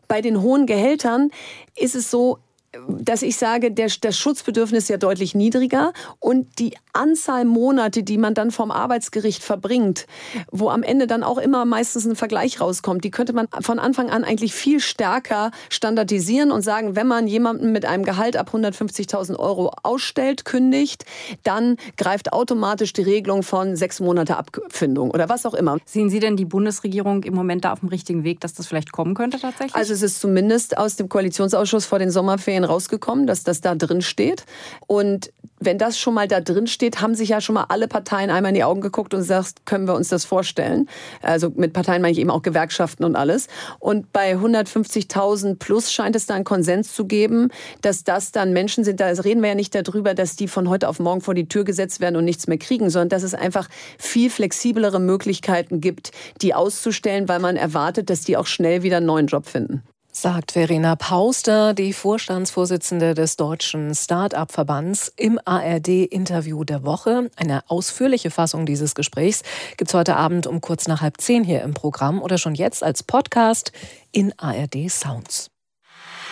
Bei den hohen Gehältern ist es so, dass ich sage, das Schutzbedürfnis ist ja deutlich niedriger und die Anzahl Monate, die man dann vom Arbeitsgericht verbringt, wo am Ende dann auch immer meistens ein Vergleich rauskommt, die könnte man von Anfang an eigentlich viel stärker standardisieren und sagen, wenn man jemanden mit einem Gehalt ab 150.000 Euro ausstellt, kündigt, dann greift automatisch die Regelung von 6 Monate Abfindung oder was auch immer. Sehen Sie denn die Bundesregierung im Moment da auf dem richtigen Weg, dass das vielleicht kommen könnte tatsächlich? Also es ist zumindest aus dem Koalitionsausschuss vor den Sommerferien rausgekommen, dass das da drin steht. Und wenn das schon mal da drin steht, haben sich ja schon mal alle Parteien einmal in die Augen geguckt und gesagt, können wir uns das vorstellen? Also mit Parteien meine ich eben auch Gewerkschaften und alles. Und bei 150.000 plus scheint es da einen Konsens zu geben, dass das dann Menschen sind, da reden wir ja nicht darüber, dass die von heute auf morgen vor die Tür gesetzt werden und nichts mehr kriegen, sondern dass es einfach viel flexiblere Möglichkeiten gibt, die auszustellen, weil man erwartet, dass die auch schnell wieder einen neuen Job finden. Sagt Verena Pauster, die Vorstandsvorsitzende des Deutschen Start-up-Verbands, im ARD-Interview der Woche. Eine ausführliche Fassung dieses Gesprächs gibt's heute Abend um kurz nach 9:30 hier im Programm oder schon jetzt als Podcast in ARD Sounds.